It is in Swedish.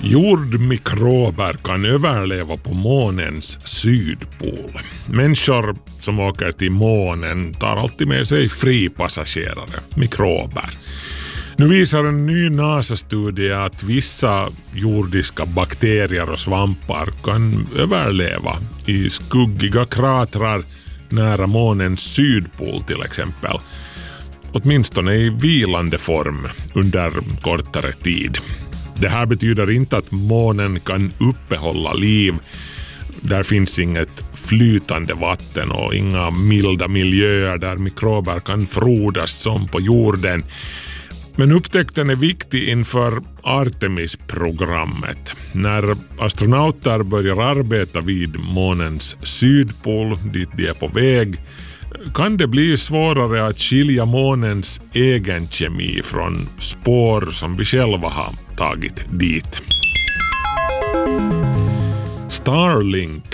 Jordmikrober kan överleva på månens sydpol. Människor som åker till månen tar alltid med sig fripassagerare, mikrober. Nu visar en ny NASA-studie att vissa jordiska bakterier och svampar kan överleva i skuggiga kratrar nära månens sydpol till exempel. Åtminstone i vilande form under kortare tid. Det här betyder inte att månen kan uppehålla liv. Där finns inget flytande vatten och inga milda miljöer där mikrober kan frodas som på jorden. Men upptäckten är viktig inför Artemis-programmet. När astronauter börjar arbeta vid månens sydpol, dit de är på väg, kan det bli svårare att skilja månens egen kemi från spår som vi själva har tagit dit. Starlink